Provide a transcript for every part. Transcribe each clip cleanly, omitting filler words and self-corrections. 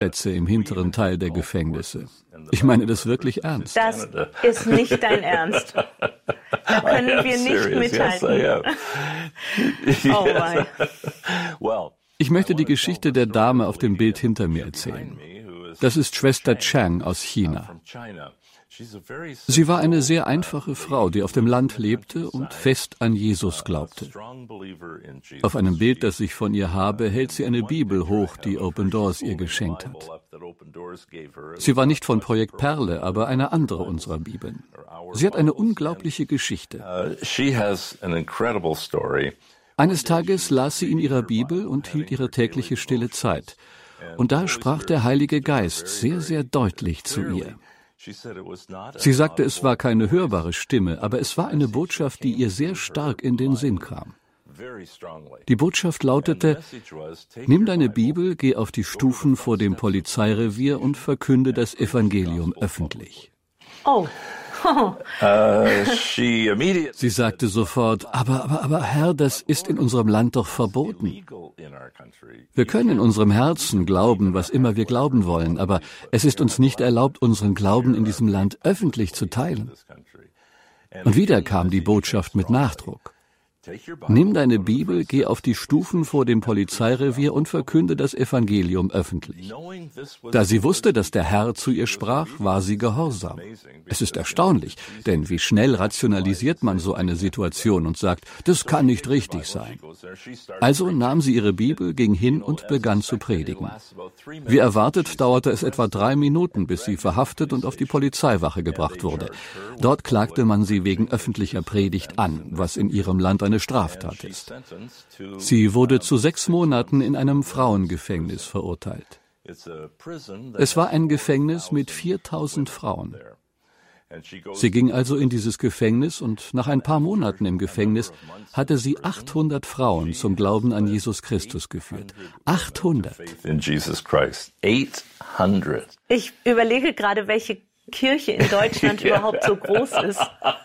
Plätze im hinteren Teil der Gefängnisse. Ich meine das wirklich ernst. Das ist nicht dein Ernst. Da können wir nicht mithalten. Oh my. Ich möchte die Geschichte der Dame auf dem Bild hinter mir erzählen. Das ist Schwester Chang aus China. Sie war eine sehr einfache Frau, die auf dem Land lebte und fest an Jesus glaubte. Auf einem Bild, das ich von ihr habe, hält sie eine Bibel hoch, die Open Doors ihr geschenkt hat. Sie war nicht von Projekt Perle, aber eine andere unserer Bibeln. Sie hat eine unglaubliche Geschichte. Eines Tages las sie in ihrer Bibel und hielt ihre tägliche stille Zeit. Und da sprach der Heilige Geist sehr, sehr deutlich zu ihr. Sie sagte, es war keine hörbare Stimme, aber es war eine Botschaft, die ihr sehr stark in den Sinn kam. Die Botschaft lautete: Nimm deine Bibel, geh auf die Stufen vor dem Polizeirevier und verkünde das Evangelium öffentlich. Oh. Sie sagte sofort, aber Herr, das ist in unserem Land doch verboten. Wir können in unserem Herzen glauben, was immer wir glauben wollen, aber es ist uns nicht erlaubt, unseren Glauben in diesem Land öffentlich zu teilen. Und wieder kam die Botschaft mit Nachdruck. Nimm deine Bibel, geh auf die Stufen vor dem Polizeirevier und verkünde das Evangelium öffentlich. Da sie wusste, dass der Herr zu ihr sprach, war sie gehorsam. Es ist erstaunlich, denn wie schnell rationalisiert man so eine Situation und sagt, das kann nicht richtig sein. Also nahm sie ihre Bibel, ging hin und begann zu predigen. Wie erwartet dauerte es etwa 3 Minuten, bis sie verhaftet und auf die Polizeiwache gebracht wurde. Dort klagte man sie wegen öffentlicher Predigt an, was in ihrem Land eine Straftat ist. Sie wurde zu 6 Monaten in einem Frauengefängnis verurteilt. Es war ein Gefängnis mit 4000 Frauen. Sie ging also in dieses Gefängnis und nach ein paar Monaten im Gefängnis hatte sie 800 Frauen zum Glauben an Jesus Christus geführt. 800! Ich überlege gerade, welche Kirche in Deutschland überhaupt so groß ist.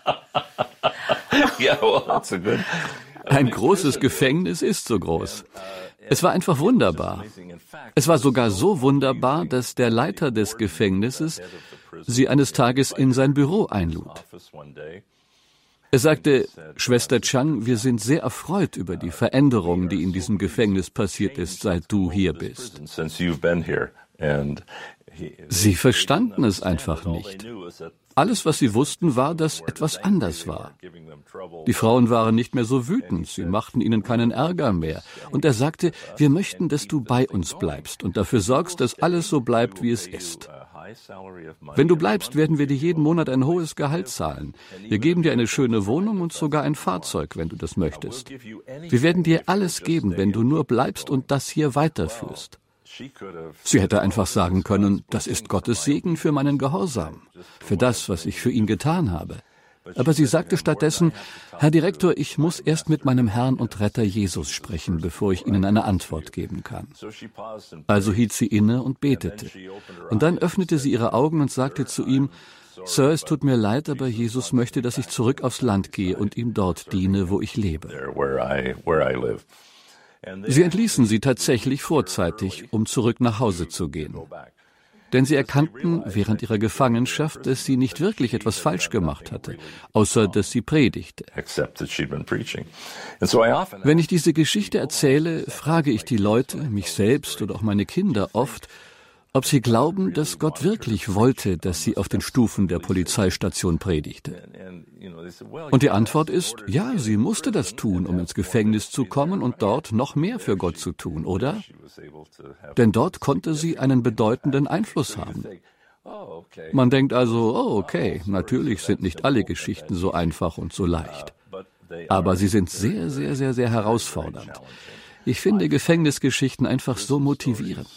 Ein großes Gefängnis ist so groß. Es war einfach wunderbar. Es war sogar so wunderbar, dass der Leiter des Gefängnisses sie eines Tages in sein Büro einlud. Er sagte, Schwester Chang, wir sind sehr erfreut über die Veränderung, die in diesem Gefängnis passiert ist, seit du hier bist. Sie verstanden es einfach nicht. Alles, was sie wussten, war, dass etwas anders war. Die Frauen waren nicht mehr so wütend, sie machten ihnen keinen Ärger mehr. Und er sagte, wir möchten, dass du bei uns bleibst und dafür sorgst, dass alles so bleibt, wie es ist. Wenn du bleibst, werden wir dir jeden Monat ein hohes Gehalt zahlen. Wir geben dir eine schöne Wohnung und sogar ein Fahrzeug, wenn du das möchtest. Wir werden dir alles geben, wenn du nur bleibst und das hier weiterführst. Sie hätte einfach sagen können, das ist Gottes Segen für meinen Gehorsam, für das, was ich für ihn getan habe. Aber sie sagte stattdessen, Herr Direktor, ich muss erst mit meinem Herrn und Retter Jesus sprechen, bevor ich Ihnen eine Antwort geben kann. Also hielt sie inne und betete. Und dann öffnete sie ihre Augen und sagte zu ihm, Sir, es tut mir leid, aber Jesus möchte, dass ich zurück aufs Land gehe und ihm dort diene, wo ich lebe. Sie entließen sie tatsächlich vorzeitig, um zurück nach Hause zu gehen. Denn sie erkannten während ihrer Gefangenschaft, dass sie nicht wirklich etwas falsch gemacht hatte, außer dass sie predigte. Wenn ich diese Geschichte erzähle, frage ich die Leute, mich selbst oder auch meine Kinder oft, ob sie glauben, dass Gott wirklich wollte, dass sie auf den Stufen der Polizeistation predigte. Und die Antwort ist, ja, sie musste das tun, um ins Gefängnis zu kommen und dort noch mehr für Gott zu tun, oder? Denn dort konnte sie einen bedeutenden Einfluss haben. Man denkt also, oh, okay, natürlich sind nicht alle Geschichten so einfach und so leicht. Aber sie sind sehr, sehr, sehr, sehr herausfordernd. Ich finde Gefängnisgeschichten einfach so motivierend.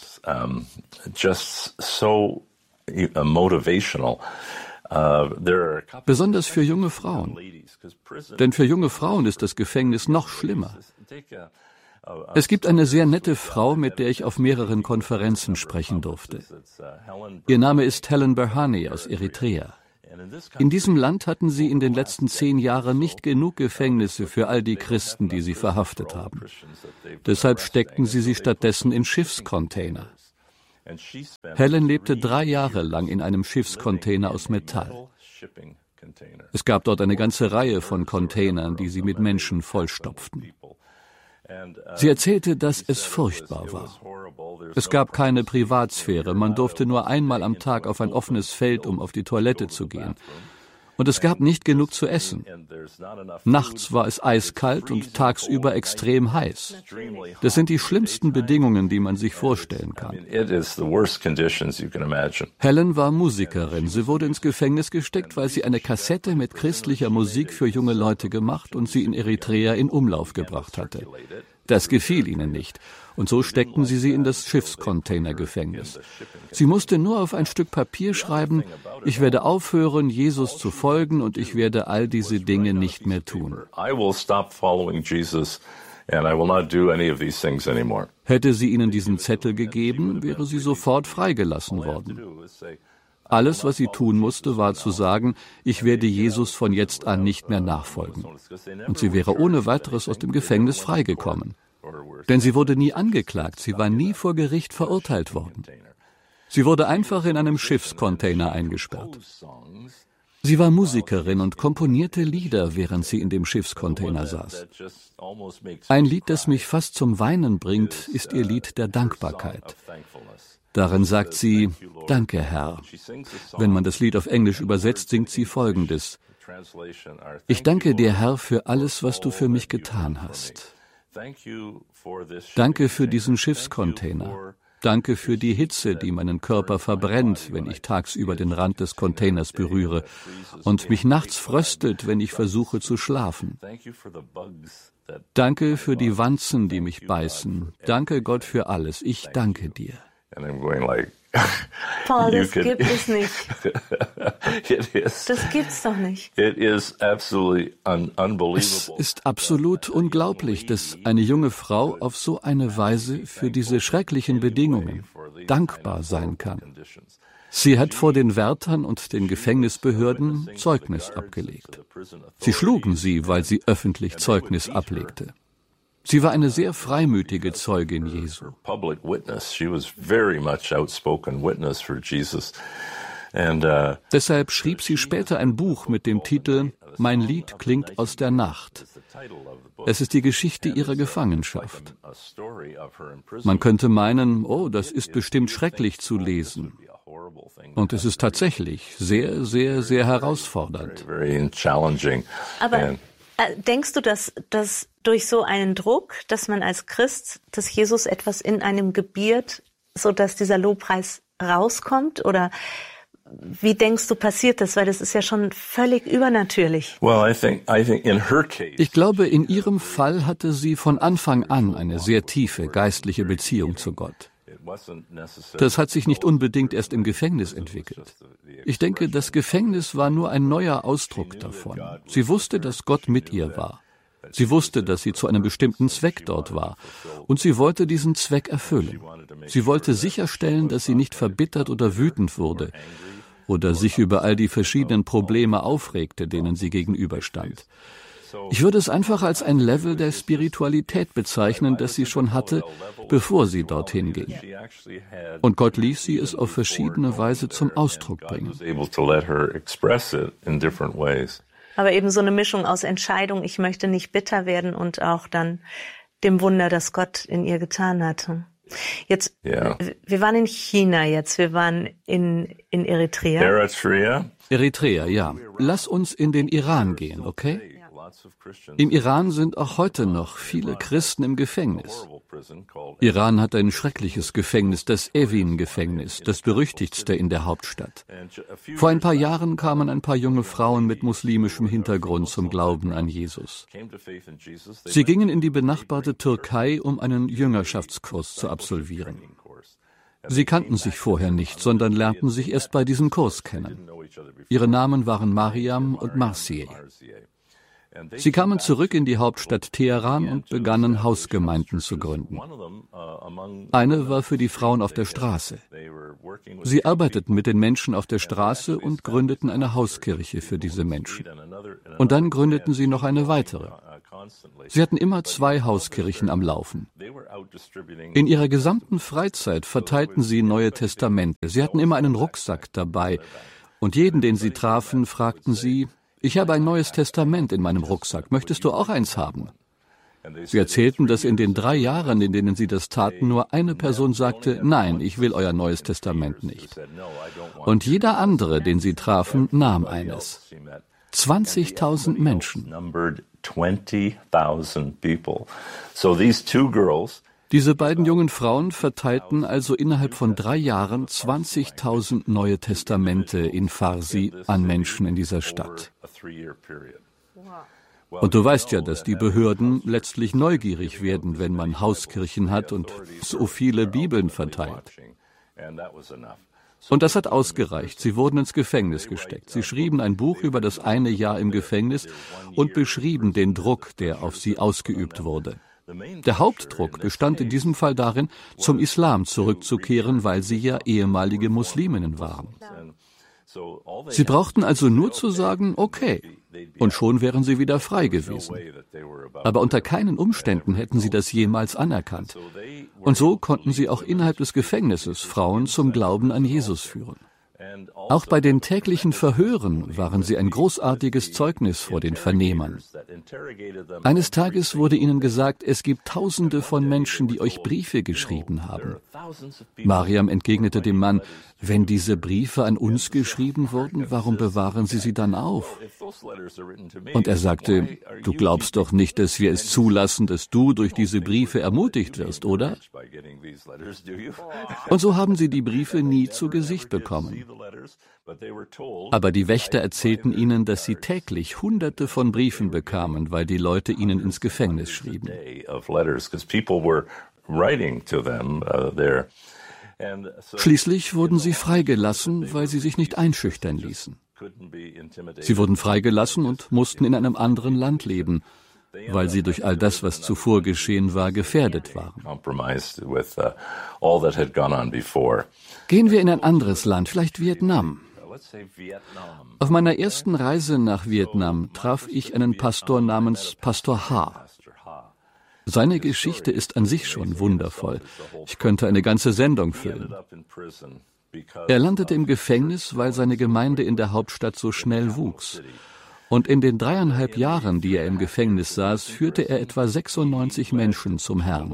Besonders für junge Frauen. Denn für junge Frauen ist das Gefängnis noch schlimmer. Es gibt eine sehr nette Frau, mit der ich auf mehreren Konferenzen sprechen durfte. Ihr Name ist Helen Berhane aus Eritrea. In diesem Land hatten sie in den letzten 10 Jahren nicht genug Gefängnisse für all die Christen, die sie verhaftet haben. Deshalb steckten sie stattdessen in Schiffscontainer. Helen lebte 3 Jahre lang in einem Schiffscontainer aus Metall. Es gab dort eine ganze Reihe von Containern, die sie mit Menschen vollstopften. Sie erzählte, dass es furchtbar war. Es gab keine Privatsphäre, man durfte nur einmal am Tag auf ein offenes Feld, um auf die Toilette zu gehen. Und es gab nicht genug zu essen. Nachts war es eiskalt und tagsüber extrem heiß. Das sind die schlimmsten Bedingungen, die man sich vorstellen kann. Helen war Musikerin. Sie wurde ins Gefängnis gesteckt, weil sie eine Kassette mit christlicher Musik für junge Leute gemacht und sie in Eritrea in Umlauf gebracht hatte. Das gefiel ihnen nicht. Und so steckten sie in das Schiffscontainergefängnis. Sie musste nur auf ein Stück Papier schreiben: Ich werde aufhören, Jesus zu folgen, und ich werde all diese Dinge nicht mehr tun. Hätte sie ihnen diesen Zettel gegeben, wäre sie sofort freigelassen worden. Alles, was sie tun musste, war zu sagen: Ich werde Jesus von jetzt an nicht mehr nachfolgen. Und sie wäre ohne weiteres aus dem Gefängnis freigekommen. Denn sie wurde nie angeklagt, sie war nie vor Gericht verurteilt worden. Sie wurde einfach in einem Schiffscontainer eingesperrt. Sie war Musikerin und komponierte Lieder, während sie in dem Schiffscontainer saß. Ein Lied, das mich fast zum Weinen bringt, ist ihr Lied der Dankbarkeit. Darin sagt sie: Danke, Herr. Wenn man das Lied auf Englisch übersetzt, singt sie Folgendes: Ich danke dir, Herr, für alles, was du für mich getan hast. Danke für diesen Schiffscontainer. Danke für die Hitze, die meinen Körper verbrennt, wenn ich tagsüber den Rand des Containers berühre und mich nachts fröstelt, wenn ich versuche zu schlafen. Danke für die Wanzen, die mich beißen. Danke, Gott, für alles. Ich danke dir. Paul, das gibt es nicht. Das gibt's doch nicht. Es ist absolut unglaublich, dass eine junge Frau auf so eine Weise für diese schrecklichen Bedingungen dankbar sein kann. Sie hat vor den Wärtern und den Gefängnisbehörden Zeugnis abgelegt. Sie schlugen sie, weil sie öffentlich Zeugnis ablegte. Sie war eine sehr freimütige Zeugin Jesu. Deshalb schrieb sie später ein Buch mit dem Titel »Mein Lied klingt aus der Nacht«. Es ist die Geschichte ihrer Gefangenschaft. Man könnte meinen, oh, das ist bestimmt schrecklich zu lesen. Und es ist tatsächlich sehr, sehr, sehr herausfordernd. Aber denkst du, dass durch so einen Druck, dass man als Christ, dass Jesus etwas in einem gebiert, sodass dieser Lobpreis rauskommt? Oder wie denkst du, passiert das? Weil das ist ja schon völlig übernatürlich. Ich glaube, in ihrem Fall hatte sie von Anfang an eine sehr tiefe geistliche Beziehung zu Gott. Das hat sich nicht unbedingt erst im Gefängnis entwickelt. Ich denke, das Gefängnis war nur ein neuer Ausdruck davon. Sie wusste, dass Gott mit ihr war. Sie wusste, dass sie zu einem bestimmten Zweck dort war. Und sie wollte diesen Zweck erfüllen. Sie wollte sicherstellen, dass sie nicht verbittert oder wütend wurde oder sich über all die verschiedenen Probleme aufregte, denen sie gegenüberstand. Ich würde es einfach als ein Level der Spiritualität bezeichnen, das sie schon hatte, bevor sie dorthin ging. Und Gott ließ sie es auf verschiedene Weise zum Ausdruck bringen. Aber eben so eine Mischung aus Entscheidung, ich möchte nicht bitter werden, und auch dann dem Wunder, das Gott in ihr getan hatte. Jetzt, wir waren in China jetzt, wir waren in Eritrea. Eritrea, ja. Lass uns in den Iran gehen, okay? Im Iran sind auch heute noch viele Christen im Gefängnis. Iran hat ein schreckliches Gefängnis, das Evin-Gefängnis, das berüchtigste in der Hauptstadt. Vor ein paar Jahren kamen ein paar junge Frauen mit muslimischem Hintergrund zum Glauben an Jesus. Sie gingen in die benachbarte Türkei, um einen Jüngerschaftskurs zu absolvieren. Sie kannten sich vorher nicht, sondern lernten sich erst bei diesem Kurs kennen. Ihre Namen waren Mariam und Marzieh. Sie kamen zurück in die Hauptstadt Teheran und begannen Hausgemeinden zu gründen. Eine war für die Frauen auf der Straße. Sie arbeiteten mit den Menschen auf der Straße und gründeten eine Hauskirche für diese Menschen. Und dann gründeten sie noch eine weitere. Sie hatten immer 2 Hauskirchen am Laufen. In ihrer gesamten Freizeit verteilten sie Neue Testamente. Sie hatten immer einen Rucksack dabei. Und jeden, den sie trafen, fragten sie, ich habe ein Neues Testament in meinem Rucksack. Möchtest du auch eins haben? Sie erzählten, dass in den 3 Jahren, in denen sie das taten, nur eine Person sagte, nein, ich will euer Neues Testament nicht. Und jeder andere, den sie trafen, nahm eines. 20.000 Menschen. Diese beiden jungen Frauen verteilten also innerhalb von 3 Jahren 20.000 Neue Testamente in Farsi an Menschen in dieser Stadt. Und du weißt ja, dass die Behörden letztlich neugierig werden, wenn man Hauskirchen hat und so viele Bibeln verteilt. Und das hat ausgereicht. Sie wurden ins Gefängnis gesteckt. Sie schrieben ein Buch über das eine Jahr im Gefängnis und beschrieben den Druck, der auf sie ausgeübt wurde. Der Hauptdruck bestand in diesem Fall darin, zum Islam zurückzukehren, weil sie ja ehemalige Musliminnen waren. Sie brauchten also nur zu sagen, okay, und schon wären sie wieder frei gewesen. Aber unter keinen Umständen hätten sie das jemals anerkannt. Und so konnten sie auch innerhalb des Gefängnisses Frauen zum Glauben an Jesus führen. Auch bei den täglichen Verhören waren sie ein großartiges Zeugnis vor den Vernehmern. Eines Tages wurde ihnen gesagt, es gibt Tausende von Menschen, die euch Briefe geschrieben haben. Mariam entgegnete dem Mann, wenn diese Briefe an uns geschrieben wurden, warum bewahren Sie sie dann auf? Und er sagte, du glaubst doch nicht, dass wir es zulassen, dass du durch diese Briefe ermutigt wirst, oder? Und so haben sie die Briefe nie zu Gesicht bekommen. Aber die Wächter erzählten ihnen, dass sie täglich Hunderte von Briefen bekamen, weil die Leute ihnen ins Gefängnis schrieben. Schließlich wurden sie freigelassen, weil sie sich nicht einschüchtern ließen. Sie wurden freigelassen und mussten in einem anderen Land leben, weil sie durch all das, was zuvor geschehen war, gefährdet waren. Gehen wir in ein anderes Land, vielleicht Vietnam. Auf meiner ersten Reise nach Vietnam traf ich einen Pastor namens Pastor Ha. Seine Geschichte ist an sich schon wundervoll. Ich könnte eine ganze Sendung füllen. Er landete im Gefängnis, weil seine Gemeinde in der Hauptstadt so schnell wuchs. Und in den 3,5 Jahren, die er im Gefängnis saß, führte er etwa 96 Menschen zum Herrn.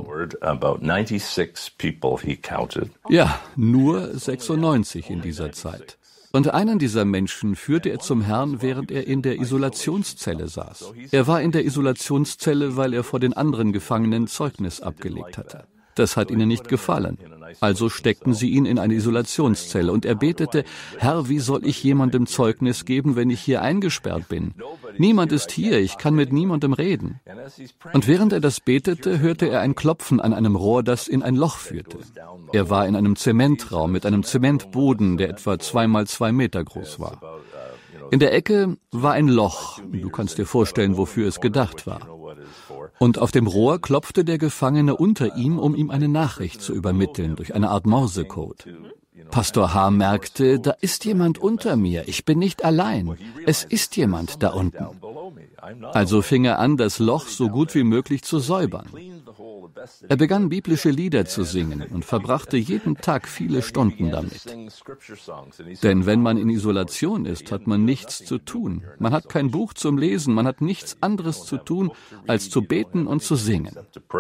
Ja, nur 96 in dieser Zeit. Und einen dieser Menschen führte er zum Herrn, während er in der Isolationszelle saß. Er war in der Isolationszelle, weil er vor den anderen Gefangenen Zeugnis abgelegt hatte. Das hat ihnen nicht gefallen. Also steckten sie ihn in eine Isolationszelle und er betete, Herr, wie soll ich jemandem Zeugnis geben, wenn ich hier eingesperrt bin? Niemand ist hier, ich kann mit niemandem reden. Und während er das betete, hörte er ein Klopfen an einem Rohr, das in ein Loch führte. Er war in einem Zementraum mit einem Zementboden, der etwa 2 mal 2 Meter groß war. In der Ecke war ein Loch. Du kannst dir vorstellen, wofür es gedacht war. Und auf dem Rohr klopfte der Gefangene unter ihm, um ihm eine Nachricht zu übermitteln, durch eine Art Morsecode. Pastor H. merkte, da ist jemand unter mir, ich bin nicht allein, es ist jemand da unten. Also fing er an, das Loch so gut wie möglich zu säubern. Er begann biblische Lieder zu singen und verbrachte jeden Tag viele Stunden damit. Denn wenn man in Isolation ist, hat man nichts zu tun. Man hat kein Buch zum Lesen, man hat nichts anderes zu tun, als zu beten und zu singen.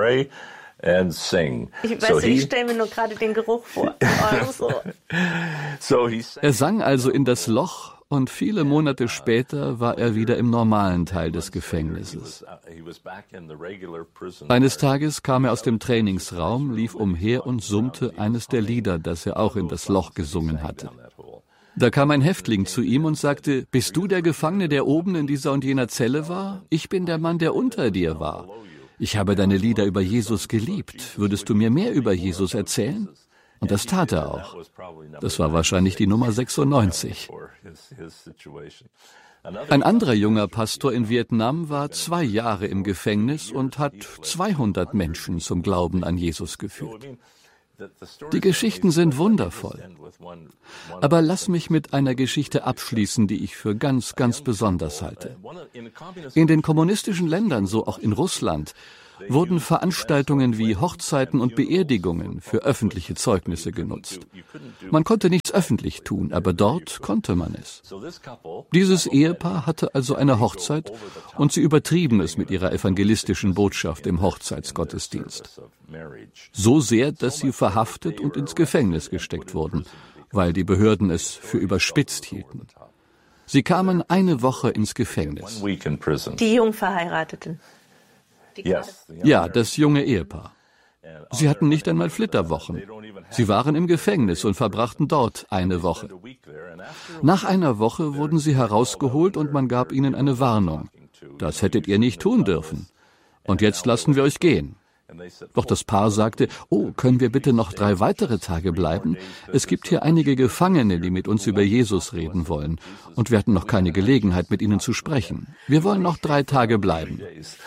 Ich stelle mir nur gerade den Geruch vor. Er sang also in das Loch und viele Monate später war er wieder im normalen Teil des Gefängnisses. Eines Tages kam er aus dem Trainingsraum, lief umher und summte eines der Lieder, das er auch in das Loch gesungen hatte. Da kam ein Häftling zu ihm und sagte, bist du der Gefangene, der oben in dieser und jener Zelle war? Ich bin der Mann, der unter dir war. Ich habe deine Lieder über Jesus geliebt. Würdest du mir mehr über Jesus erzählen? Und das tat er auch. Das war wahrscheinlich die Nummer 96. Ein anderer junger Pastor in Vietnam war 2 Jahre im Gefängnis und hat 200 Menschen zum Glauben an Jesus geführt. Die Geschichten sind wundervoll. Aber lass mich mit einer Geschichte abschließen, die ich für ganz, ganz besonders halte. In den kommunistischen Ländern, so auch in Russland, wurden Veranstaltungen wie Hochzeiten und Beerdigungen für öffentliche Zeugnisse genutzt. Man konnte nichts öffentlich tun, aber dort konnte man es. Dieses Ehepaar hatte also eine Hochzeit und sie übertrieben es mit ihrer evangelistischen Botschaft im Hochzeitsgottesdienst. So sehr, dass sie verhaftet und ins Gefängnis gesteckt wurden, weil die Behörden es für überspitzt hielten. Sie kamen eine Woche ins Gefängnis. Die Jungverheirateten. Ja, das junge Ehepaar. Sie hatten nicht einmal Flitterwochen. Sie waren im Gefängnis und verbrachten dort eine Woche. Nach einer Woche wurden sie herausgeholt und man gab ihnen eine Warnung. Das hättet ihr nicht tun dürfen. Und jetzt lassen wir euch gehen. Doch das Paar sagte, oh, können wir bitte noch 3 weitere Tage bleiben? Es gibt hier einige Gefangene, die mit uns über Jesus reden wollen. Und wir hatten noch keine Gelegenheit, mit ihnen zu sprechen. Wir wollen noch 3 Tage bleiben.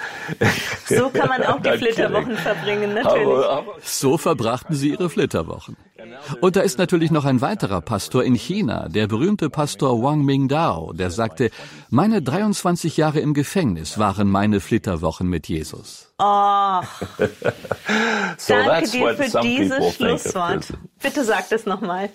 So kann man auch die Flitterwochen verbringen, natürlich. So verbrachten sie ihre Flitterwochen. Und da ist natürlich noch ein weiterer Pastor in China, der berühmte Pastor Wang Mingdao, der sagte, meine 23 Jahre im Gefängnis waren meine Flitterwochen mit Jesus. Oh, danke dir für dieses Schlusswort. Bitte sag das nochmal.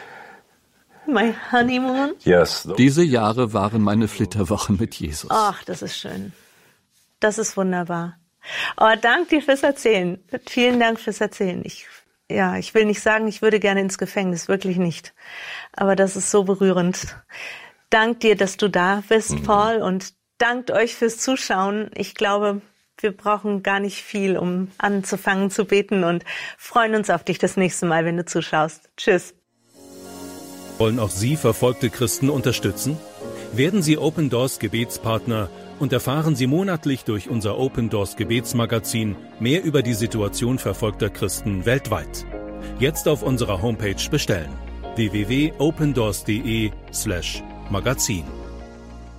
My honeymoon? Diese Jahre waren meine Flitterwochen mit Jesus. Ach, das ist schön. Das ist wunderbar. Oh, danke dir fürs Erzählen. Vielen Dank fürs Erzählen. Ich will nicht sagen, ich würde gerne ins Gefängnis, wirklich nicht. Aber das ist so berührend. Dank dir, dass du da bist, Paul, und dankt euch fürs Zuschauen. Ich glaube, wir brauchen gar nicht viel, um anzufangen zu beten, und freuen uns auf dich das nächste Mal, wenn du zuschaust. Tschüss. Wollen auch Sie verfolgte Christen unterstützen? Werden Sie Open Doors Gebetspartner und erfahren Sie monatlich durch unser Open Doors Gebetsmagazin mehr über die Situation verfolgter Christen weltweit. Jetzt auf unserer Homepage bestellen: www.opendoors.de/magazin.